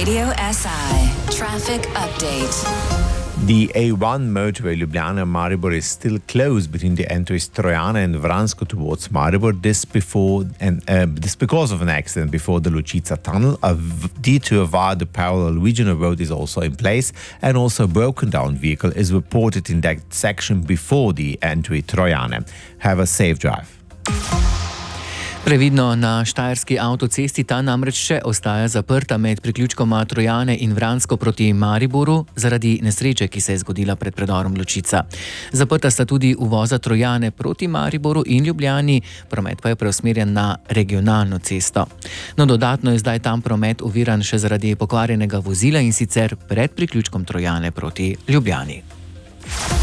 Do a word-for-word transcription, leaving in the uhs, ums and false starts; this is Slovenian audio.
Radio S I Traffic Update. The A one motorway Ljubljana-Maribor is still closed between the entries Trojane and Vransko towards Maribor. This before and uh, this because of an accident before the Lučica tunnel. A detour via the parallel regional road is also in place, and also a broken down vehicle is reported in that section before the entry Trojane. Have a safe drive. Previdno na štajerski avtocesti, ta namreč še ostaja zaprta med priključkoma Trojane in Vransko proti Mariboru zaradi nesreče, ki se je zgodila pred predorom Lučica. Zaprta sta tudi uvoza Trojane proti Mariboru in Ljubljani, promet pa je preusmerjen na regionalno cesto. No, dodatno je zdaj tam promet oviran še zaradi pokvarjenega vozila, in sicer pred priključkom Trojane proti Ljubljani.